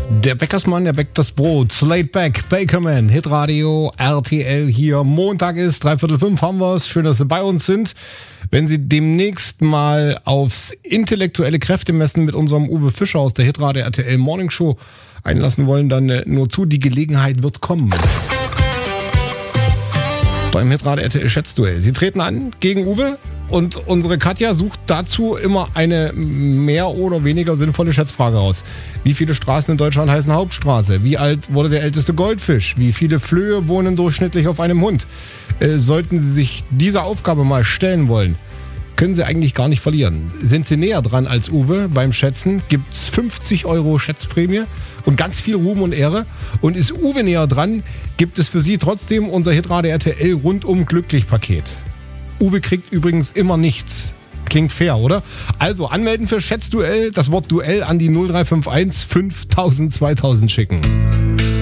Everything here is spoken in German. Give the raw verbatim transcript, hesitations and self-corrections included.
Der Bäckersmann, der bäckt das Brot. Laid Back, Bakerman, Hitradio, R T L hier. Montag ist, dreiviertel fünf haben wir es. Schön, dass Sie bei uns sind. Wenn Sie demnächst mal aufs intellektuelle Kräftemessen mit unserem Uwe Fischer aus der Hitradio R T L Morning Show einlassen wollen, dann nur zu, die Gelegenheit wird kommen. Beim Hitradio R T L Schätzduell. Sie treten an gegen Uwe und unsere Katja sucht dazu immer eine mehr oder weniger sinnvolle Schätzfrage raus. Wie viele Straßen in Deutschland heißen Hauptstraße? Wie alt wurde der älteste Goldfisch? Wie viele Flöhe wohnen durchschnittlich auf einem Hund? Äh, sollten Sie sich dieser Aufgabe mal stellen wollen, können Sie eigentlich gar nicht verlieren. Sind Sie näher dran als Uwe beim Schätzen, gibt's fünfzig Euro Schätzprämie und ganz viel Ruhm und Ehre. Und ist Uwe näher dran, gibt es für Sie trotzdem unser Hitradio R T L rundum glücklich Paket. Uwe kriegt übrigens immer nichts. Klingt fair, oder? Also anmelden für Schätzduell, das Wort Duell an die null drei fünf eins fünftausend zweitausend schicken.